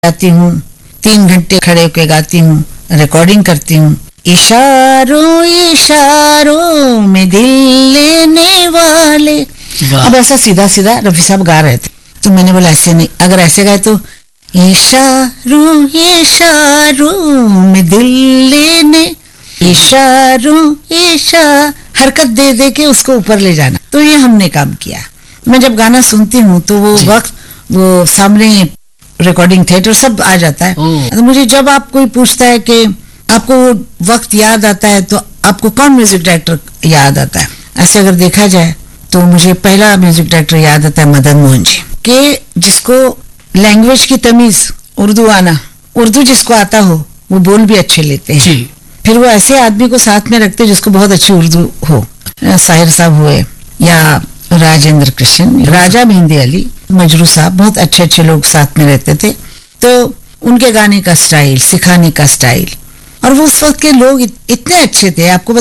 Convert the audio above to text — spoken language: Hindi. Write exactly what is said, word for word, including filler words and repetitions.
गाती हूँ, तीन घंटे खड़े होकर गाती हूँ, रिकॉर्डिंग करती हूँ। इशारों इशारों में दिल लेने वाले। अब ऐसा सीधा सीधा रफी साहब गा रहे थे, तो मैंने बोला ऐसे नहीं, अगर ऐसे गाए तो इशारों इशारों में दिल लेने, इशारों इशा हरकत दे दे के उसको ऊपर ले जाना। तो ये हमने काम किया। मैं जब गाना सुनती हूँ तो वो वक्त वो सामने रिकॉर्डिंग थिएटर सब आ जाता है। तो मुझे जब आप कोई पूछता है कि आपको वो वक्त याद आता है तो आपको कौन म्यूजिक डायरेक्टर याद आता है, ऐसे अगर देखा जाए तो मुझे पहला म्यूजिक डायरेक्टर याद आता है मदन मोहन जी के, जिसको लैंग्वेज की तमीज, उर्दू आना, उर्दू जिसको आता हो वो बोल भी अच्छे लेते हैं। फिर वो ऐसे आदमी को साथ में रखते जिसको बहुत अच्छी उर्दू हो, साहिर साहब हुए या राजेंद्र कृष्ण, राजा मेहंदी अली, मजरू साहब, बहुत अच्छे अच्छे लोग साथ में रहते थे। तो उनके गाने का स्टाइल, सिखाने का स्टाइल, और वो उस वक्त के लोग इतने अच्छे थे। आपको